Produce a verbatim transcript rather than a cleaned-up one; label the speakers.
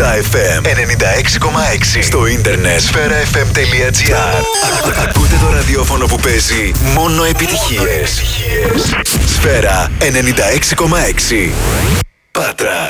Speaker 1: Star εφ εμ ενενήντα έξι κόμμα έξι. Στο ίντερνετ σφαίρα εφ εμ τελεία τζι άρ. Ακούτε το ραδιόφωνο που παίζει μόνο επιτυχίες. Σφαίρα ενενήντα έξι κόμμα έξι. Πάτρα.